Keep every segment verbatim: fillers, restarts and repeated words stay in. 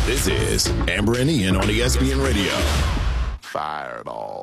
This is Amber and Ian on E S P N Radio. Fireball.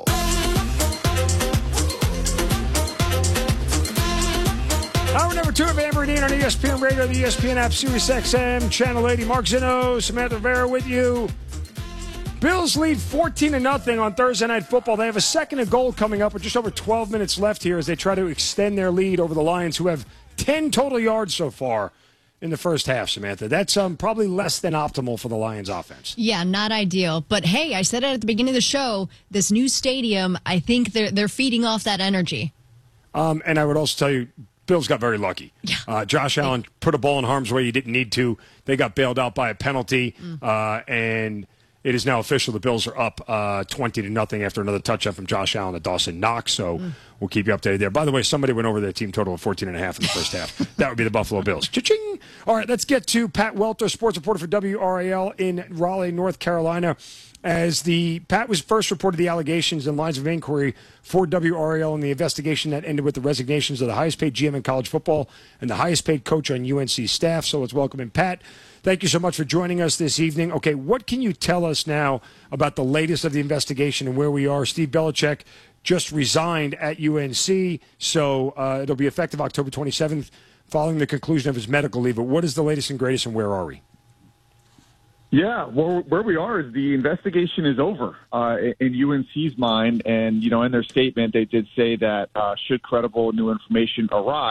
Hour number two of Amber and Ian on E S P N Radio, the E S P N app, Sirius X M, Channel eighty. Mark Zinno, Samantha Rivera with you. Bills lead fourteen to nothing on Thursday Night Football. They have a second and goal coming up with just over twelve minutes left here as they try to extend their lead over the Lions, who have ten total yards so far in the first half, Samantha. That's um, probably less than optimal for the Lions offense. Yeah, not ideal. But, hey, I said it at the beginning of the show, this new stadium, I think they're, they're feeding off that energy. Um, and I would also tell you, Bills got very lucky. Yeah. Uh, Josh Allen put a ball in harm's way he didn't need to. They got bailed out by a penalty, mm. uh, and it is now official. The Bills are up uh, twenty to nothing after another touchdown from Josh Allen to Dawson Knox. So mm. we'll keep you updated there. By the way, somebody went over their team total of fourteen and a half in the first half. That would be the Buffalo Bills. Cha-ching! All right, let's get to Pat Welter, sports reporter for W R A L in Raleigh, North Carolina. As the Pat was first reported the allegations and lines of inquiry for W R A L in the investigation that ended with the resignations of the highest paid G M in college football and the highest paid coach on U N C staff. So let's welcome in Pat. Thank you so much for joining us this evening. Okay, what can you tell us now about the latest of the investigation and where we are? Steve Belichick just resigned at U N C, so uh, it'll be effective October twenty-seventh following the conclusion of his medical leave. But what is the latest and greatest, and where are we? Yeah, well, where we are is the investigation is over uh, in U N C's mind. And, you know, in their statement, they did say that uh, should credible new information arise,